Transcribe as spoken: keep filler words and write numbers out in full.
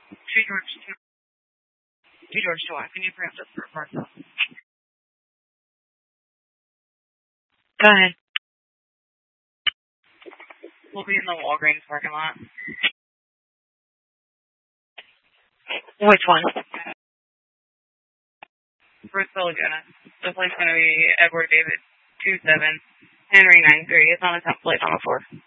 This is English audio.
Two George two. Two George two. Can you pronounce it for Martha? Go ahead. We'll be in the Walgreens parking lot. Which one? Bruce Laguna. The place's going to be Edward David two seven Henry nine three. It's on the top plate on the floor.